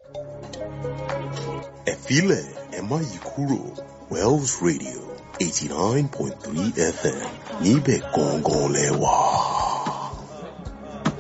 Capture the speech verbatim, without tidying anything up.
Ẹ filẹ̀ ẹ má yí kúrò, Wells Radio eighty nine point three F M níbẹ̀ gangan lẹ wà.